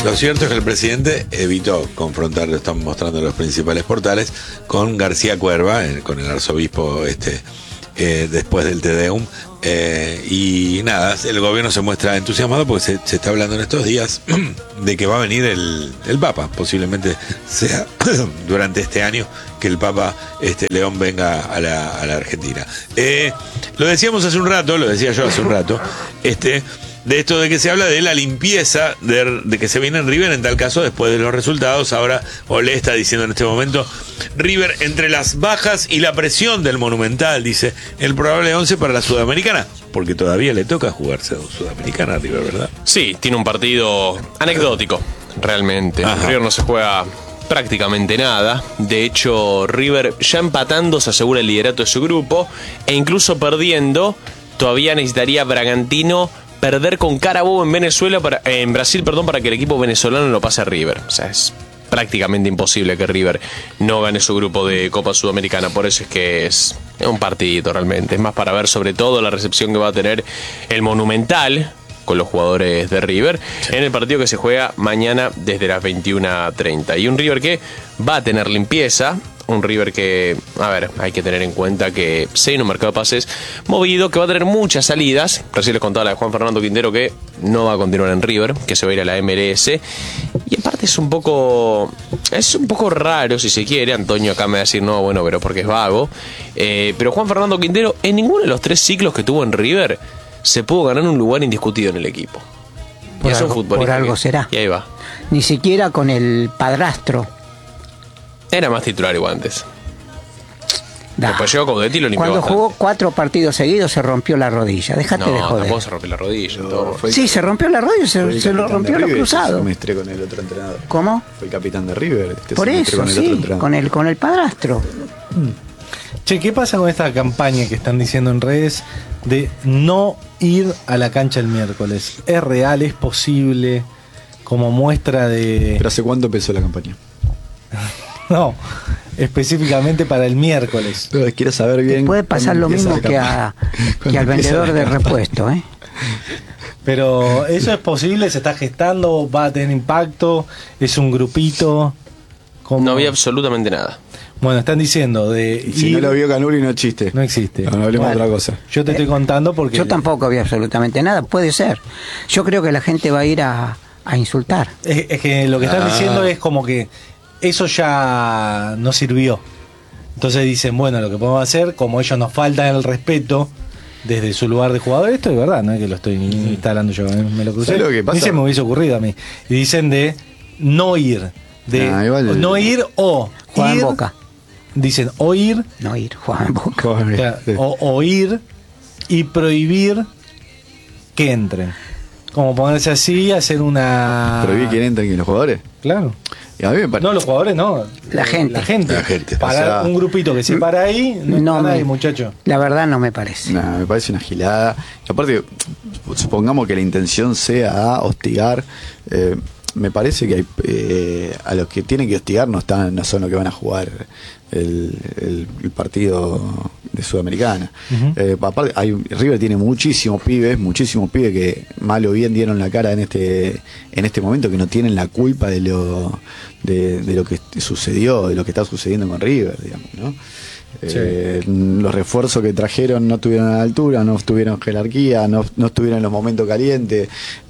Lo cierto es que el presidente evitó confrontar, lo están mostrando los principales portales, con García Cuerva, con el arzobispo después del Te Deum. Y nada, el gobierno se muestra entusiasmado porque se está hablando en estos días de que va a venir el Papa. Posiblemente sea durante este año que el Papa León venga a la Argentina. Lo decíamos hace un rato, lo decía yo hace un rato, de esto de que se habla de la limpieza de que se viene en River en tal caso después de los resultados. Ahora Olé está diciendo en este momento: River entre las bajas y la presión del Monumental, dice, el probable 11 para la Sudamericana, porque todavía le toca jugarse a Sudamericana a River, ¿verdad? Sí, tiene un partido anecdótico, realmente. Ajá. River no se juega prácticamente nada. De hecho, River ya empatando se asegura el liderato de su grupo, e incluso perdiendo todavía necesitaría Bragantino perder con Carabobo en Brasil, para que el equipo venezolano lo pase a River. O sea, es prácticamente imposible que River no gane su grupo de Copa Sudamericana. Por eso es que es un partidito realmente. Es más para ver sobre todo la recepción que va a tener el Monumental con los jugadores de River, sí, en el partido que se juega mañana desde las 21:30. Y un River que va a tener limpieza. Un River que, hay que tener en cuenta que se viene un mercado de pases movido, que va a tener muchas salidas. Recién les contaba la de Juan Fernando Quintero, que no va a continuar en River, que se va a ir a la MLS. Y aparte es un poco raro, si se quiere. Antonio acá me va a decir, no, bueno, pero porque es vago. Pero Juan Fernando Quintero, en ninguno de los 3 ciclos que tuvo en River, se pudo ganar un lugar indiscutido en el equipo. Por algo será. Y ahí va. Ni siquiera con el padrastro. Era más titular igual antes. Después llegó Coudet y lo limpió. Cuando bastante. jugó 4 partidos seguidos se rompió la rodilla. Déjate de joder. Tampoco se rompió la rodilla. Sí, se rompió la rodilla, se lo rompió los cruzados. Me estré con el otro entrenador. ¿Cómo? Fue el capitán de River. Por eso, sí, con el padrastro. Che, ¿qué pasa con esta campaña que están diciendo en redes de no ir a la cancha el miércoles? ¿Es real? ¿Es posible? Como muestra de... ¿Pero hace cuánto empezó la campaña? No, específicamente para el miércoles. Pero quiero saber bien. Puede pasar lo mismo que al vendedor de repuesto, ¿eh? Pero eso es posible, se está gestando, va a tener impacto, es un grupito. ¿Cómo? No había absolutamente nada. Bueno, están diciendo de... Si no lo vio Canuri no existe. No existe. No hablemos de otra cosa. Yo te estoy contando porque... Yo tampoco había absolutamente nada, puede ser. Yo creo que la gente va a ir a insultar. Es que lo que están diciendo es como que eso ya no sirvió. Entonces dicen, bueno, lo que podemos hacer, como ellos nos faltan el respeto desde su lugar de jugador, esto es verdad, no es que lo estoy instalando yo, me lo crucé. Lo que pasa? Ni se me hubiese ocurrido a mí. Y dicen de no ir. No ir o Jugar ir, en Boca. Dicen o ir. No ir, jugar en Boca. O sea, o ir y prohibir que entren. Como ponerse así, hacer una... ¿Prohibir quién entren que los jugadores? Claro. Y a mí me parece... No, los jugadores no. La gente. La gente. Para O sea, un grupito que se para ahí, no está nadie, muchacho. La verdad no me parece. Nah, me parece una gilada. Y aparte, supongamos que la intención sea hostigar. Me parece que hay, a los que tienen que hostigar no son los que van a jugar el partido de Sudamericana. Aparte, River tiene muchísimos pibes que mal o bien dieron la cara en este momento, que no tienen la culpa de lo que sucedió, de lo que está sucediendo con River, digamos, ¿no? Sí. Los refuerzos que trajeron no estuvieron a la altura, no estuvieron en jerarquía, no estuvieron en los momentos calientes.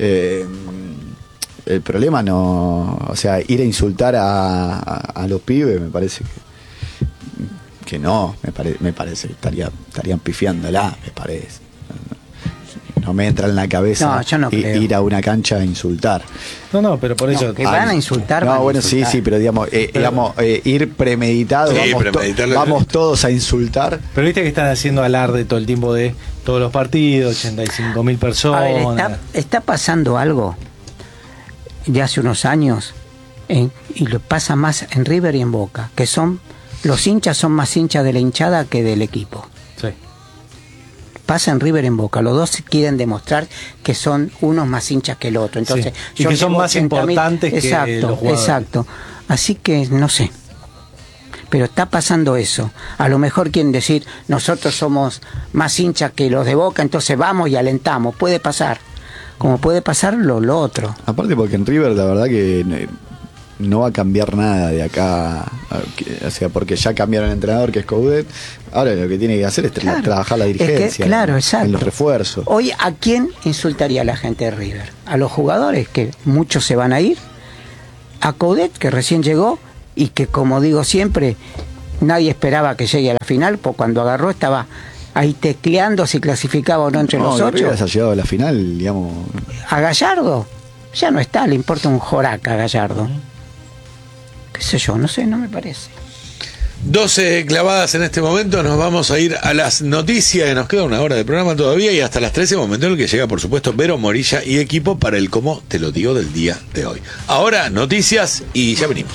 El problema ir a insultar a los pibes me parece que no, me parece que estarían pifiándola, me parece. No me entra en la cabeza ir a una cancha a insultar. No, pero por eso... que van a insultar. No, bueno, sí, pero digamos, ir premeditado, vamos todos a insultar. Pero viste que están haciendo alarde todo el tiempo de todos los partidos, 85.000 personas. A ver, está pasando algo de hace unos años, y lo pasa más en River y en Boca, que los hinchas son más hinchas de la hinchada que del equipo. Sí. Pasa en River y en Boca, los dos quieren demostrar que son unos más hinchas que el otro. Entonces, sí. Y que son más importantes que los jugadores. Exacto. Así que no sé. Pero está pasando eso. A lo mejor quieren decir, nosotros somos más hinchas que los de Boca, entonces vamos y alentamos. Puede pasar. como puede pasar lo otro. Aparte porque en River la verdad que no va a cambiar nada de acá, o sea, porque ya cambiaron el entrenador que es Coudet. Ahora lo que tiene que hacer es trabajar la dirigencia, exacto. en los refuerzos. Hoy, ¿a quién insultaría la gente de River? A los jugadores, que muchos se van a ir, a Coudet, que recién llegó y que, como digo siempre, nadie esperaba que llegue a la final, porque cuando agarró estaba ahí tecleando si clasificaba o no entre los 8. River ha llegado a la final, digamos. A Gallardo ya no está, le importa un joraca a Gallardo. Qué sé yo, no sé, no me parece. 12 clavadas en este momento, nos vamos a ir a las noticias, nos queda una hora de programa todavía y hasta las 13, momento en el que llega por supuesto Vero Morilla y equipo para el Cómo Te Lo Digo del día de hoy. Ahora noticias y ya venimos.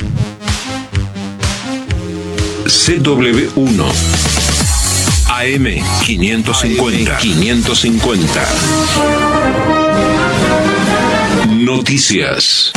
CW1 AM 550 Noticias.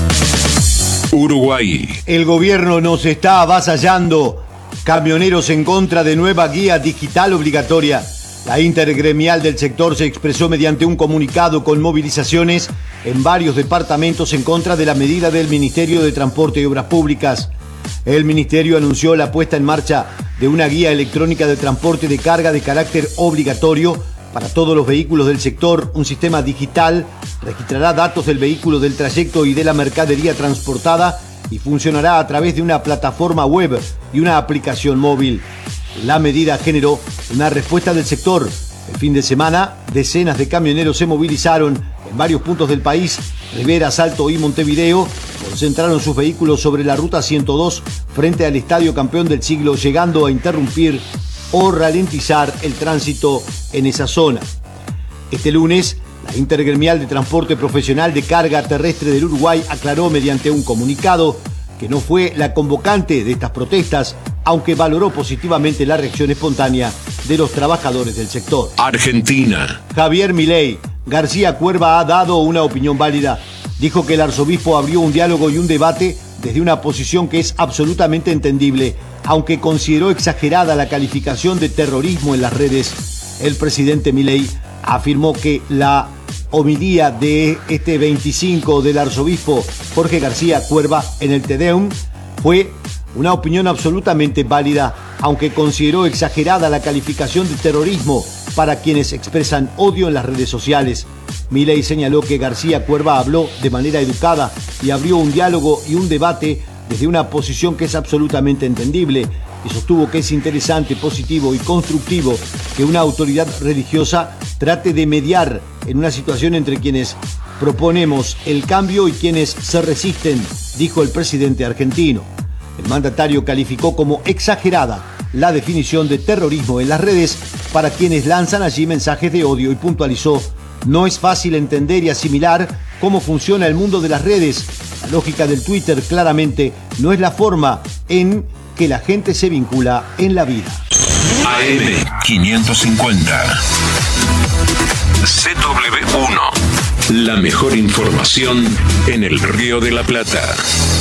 Uruguay. El gobierno nos está avasallando. Camioneros en contra de nueva guía digital obligatoria. La intergremial del sector se expresó mediante un comunicado con movilizaciones en varios departamentos en contra de la medida del Ministerio de Transporte y Obras Públicas. El ministerio anunció la puesta en marcha de una guía electrónica de transporte de carga de carácter obligatorio para todos los vehículos del sector. Un sistema digital registrará datos del vehículo, del trayecto y de la mercadería transportada y funcionará a través de una plataforma web y una aplicación móvil. La medida generó una respuesta del sector. El fin de semana, decenas de camioneros se movilizaron en varios puntos del país. Rivera, Salto y Montevideo concentraron sus vehículos sobre la ruta 102 frente al Estadio Campeón del Siglo, llegando a interrumpir o ralentizar el tránsito en esa zona. Este lunes, la Intergremial de Transporte Profesional de Carga Terrestre del Uruguay aclaró mediante un comunicado que no fue la convocante de estas protestas, aunque valoró positivamente la reacción espontánea de los trabajadores del sector. Argentina. Javier Milei. García Cuerva ha dado una opinión válida. Dijo que el arzobispo abrió un diálogo y un debate desde una posición que es absolutamente entendible, aunque consideró exagerada la calificación de terrorismo en las redes. El presidente Milei afirmó que la homilía de este 25 del arzobispo Jorge García Cuerva en el Te Deum fue una opinión absolutamente válida, aunque consideró exagerada la calificación de terrorismo para quienes expresan odio en las redes sociales. Milei señaló que García Cuerva habló de manera educada y abrió un diálogo y un debate desde una posición que es absolutamente entendible, y sostuvo que es interesante, positivo y constructivo que una autoridad religiosa trate de mediar en una situación entre quienes proponemos el cambio y quienes se resisten, dijo el presidente argentino. El mandatario calificó como exagerada la definición de terrorismo en las redes para quienes lanzan allí mensajes de odio y puntualizó: no es fácil entender y asimilar cómo funciona el mundo de las redes. La lógica del Twitter claramente no es la forma en que la gente se vincula en la vida. AM 550 CW1. La mejor información en el Río de la Plata.